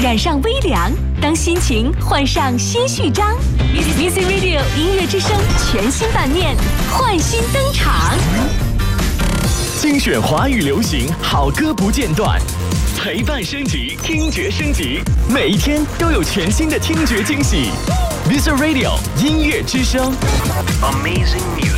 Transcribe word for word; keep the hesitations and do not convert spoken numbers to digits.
染上微凉，当心情换上新序章。Music Radio 音乐之声全新版面，焕新登场。 精选华语流行好歌不间断，陪伴升级，听觉升级，每一天都有全新的听觉惊喜。Music Radio 音乐之声 ，Amazing Music。